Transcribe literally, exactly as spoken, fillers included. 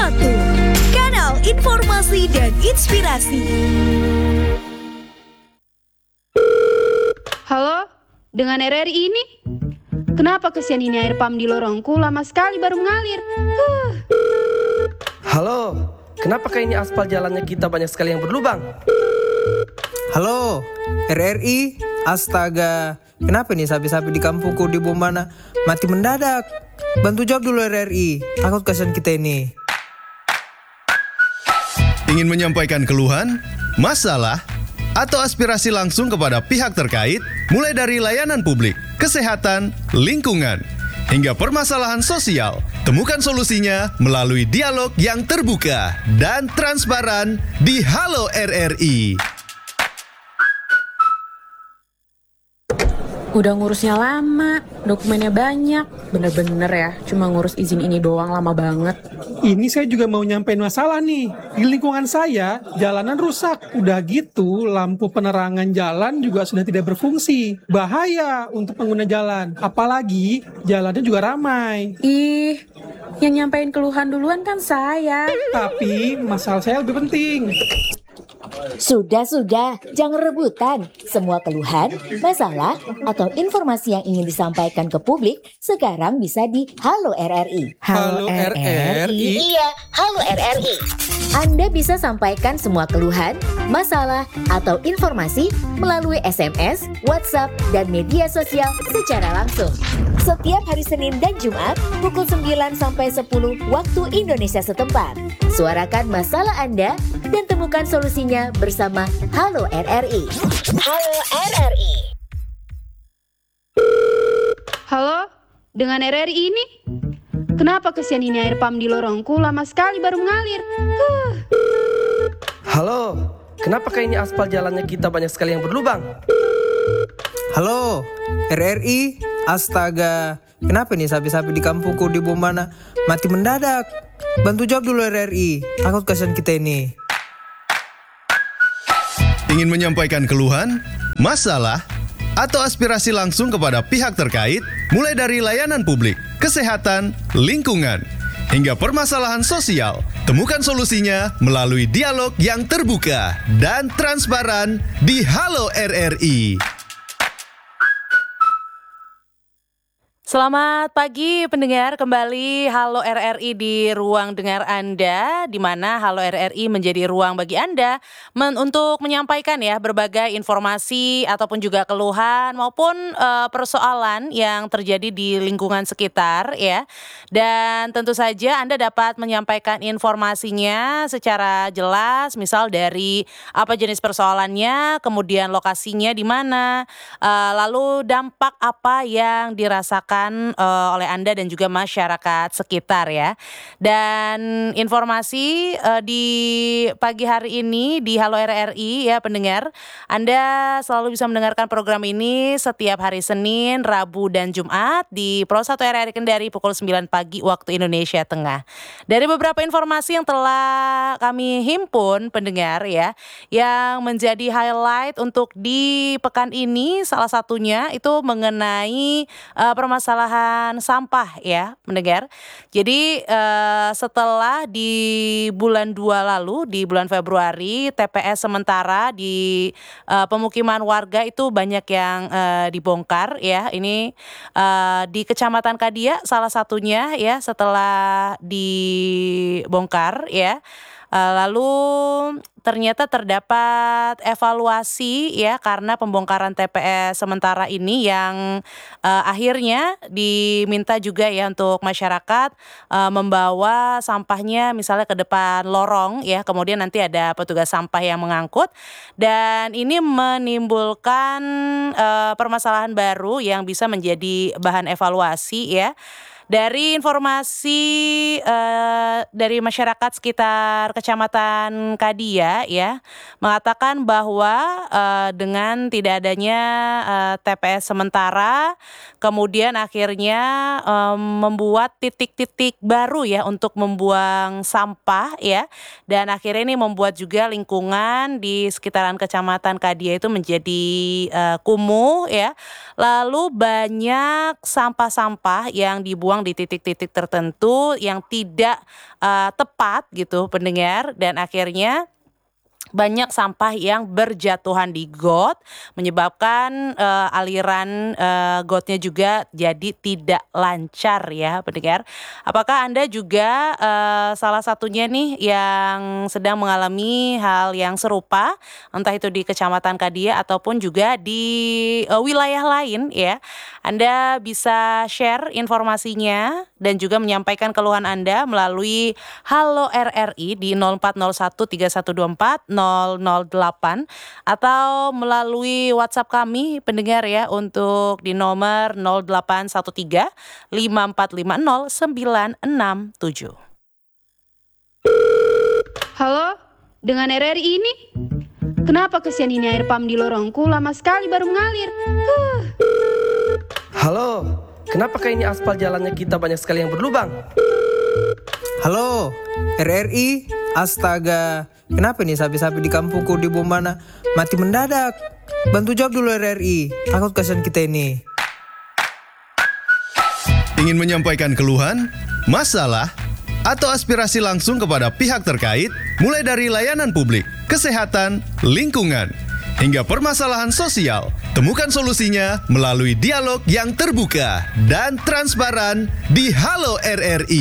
satu, kanal informasi dan inspirasi. Halo, dengan R R I ini? Kenapa kesian ini air pam di lorongku lama sekali baru mengalir? Huh. Halo, kenapa kayak ini aspal jalannya kita banyak sekali yang berlubang? Halo, R R I, astaga, kenapa nih sapi-sapi di kampungku di Bombana mati mendadak? Bantu jawab dulu R R I, takut kasihan kita ini. Ingin menyampaikan keluhan, masalah, atau aspirasi langsung kepada pihak terkait, mulai dari layanan publik, kesehatan, lingkungan, hingga permasalahan sosial. Temukan solusinya melalui dialog yang terbuka dan transparan di Halo R R I. Udah ngurusnya lama, dokumennya banyak. Bener-bener ya, cuma ngurus izin ini doang lama banget. Ini saya juga mau nyampein masalah nih. Di lingkungan saya, jalanan rusak. Udah gitu, lampu penerangan jalan juga sudah tidak berfungsi. Bahaya untuk pengguna jalan. Apalagi, jalannya juga ramai. Ih, yang nyampein keluhan duluan kan saya. Tapi, masalah saya lebih penting. Sudah-sudah, jangan rebutan. Semua keluhan, masalah, atau informasi yang ingin disampaikan ke publik sekarang bisa di Halo R R I. Halo R R I? Iya, Halo R R I. Anda bisa sampaikan semua keluhan, masalah, atau informasi melalui S M S, WhatsApp, dan media sosial secara langsung. Setiap hari Senin dan Jumat, pukul sembilan sampai sepuluh waktu Indonesia setempat. Suarakan masalah Anda dan temukan solusinya bersama Halo R R I. Halo R R I. Halo, dengan R R I ini? Kenapa kesian ini air pam di lorongku lama sekali baru mengalir? Huh. Halo, kenapa kayak ini aspal jalannya kita banyak sekali yang berlubang? Halo, R R I, astaga, kenapa nih sapi-sapi di kampungku di Bombana mati mendadak? Bantu jawab dulu R R I, takut kasihan kita ini. Ingin menyampaikan keluhan, masalah, atau aspirasi langsung kepada pihak terkait, mulai dari layanan publik, kesehatan, lingkungan, hingga permasalahan sosial. Temukan solusinya melalui dialog yang terbuka dan transparan di Halo R R I. Selamat pagi pendengar, kembali Halo R R I di ruang dengar Anda, di mana Halo R R I menjadi ruang bagi Anda men- untuk menyampaikan ya berbagai informasi ataupun juga keluhan maupun uh, persoalan yang terjadi di lingkungan sekitar ya. Dan tentu saja Anda dapat menyampaikan informasinya secara jelas, misal dari apa jenis persoalannya, kemudian lokasinya di mana, uh, lalu dampak apa yang dirasakan Uh, oleh Anda dan juga masyarakat sekitar ya. Dan informasi uh, di pagi hari ini di Halo R R I ya pendengar, Anda selalu bisa mendengarkan program ini setiap hari Senin, Rabu dan Jumat di Pro satu R R I Kendari pukul sembilan pagi waktu Indonesia Tengah. Dari beberapa informasi yang telah kami himpun pendengar ya, yang menjadi highlight untuk di pekan ini salah satunya itu mengenai uh, permasalahan Permasalahan sampah ya mendengar. Jadi eh, setelah di bulan dua lalu, di bulan Februari, T P S sementara di eh, pemukiman warga itu banyak yang eh, dibongkar ya. Ini eh, di Kecamatan Kadia salah satunya ya setelah dibongkar ya. Uh, lalu ternyata terdapat evaluasi ya karena pembongkaran T P S sementara ini yang uh, akhirnya diminta juga ya untuk masyarakat uh, membawa sampahnya misalnya ke depan lorong ya, kemudian nanti ada petugas sampah yang mengangkut, dan ini menimbulkan uh, permasalahan baru yang bisa menjadi bahan evaluasi ya. Dari informasi uh, dari masyarakat sekitar Kecamatan Kadia ya mengatakan bahwa uh, dengan tidak adanya uh, T P S sementara, kemudian akhirnya um, membuat titik-titik baru ya untuk membuang sampah ya, dan akhirnya ini membuat juga lingkungan di sekitaran Kecamatan Kadia itu menjadi uh, kumuh ya. Lalu banyak sampah-sampah yang dibuang membuang di titik-titik tertentu yang tidak uh, tepat gitu pendengar, dan akhirnya banyak sampah yang berjatuhan di got, menyebabkan uh, aliran uh, gotnya juga jadi tidak lancar ya pendengar. Apakah Anda juga uh, salah satunya nih yang sedang mengalami hal yang serupa, entah itu di Kecamatan Kadia ataupun juga di uh, wilayah lain ya? Anda bisa share informasinya dan juga menyampaikan keluhan Anda melalui Halo R R I di nol empat nol satu tiga satu dua empat nol nol delapan atau melalui WhatsApp kami pendengar ya untuk di nomor nol delapan satu tiga lima empat lima nol sembilan enam tujuh. Halo, dengan R R I ini? Kenapa kesian ini air pam di lorongku lama sekali baru mengalir? Huh. Halo, kenapa kayak ini aspal jalannya kita banyak sekali yang berlubang? Halo, R R I, astaga. Kenapa nih sapi-sapi di kampungku di Bombana mati mendadak? Bantu jawab dulu R R I, takut kasihan kita ini. Ingin menyampaikan keluhan, masalah, atau aspirasi langsung kepada pihak terkait, mulai dari layanan publik, kesehatan, lingkungan, hingga permasalahan sosial. Temukan solusinya melalui dialog yang terbuka dan transparan di Halo R R I.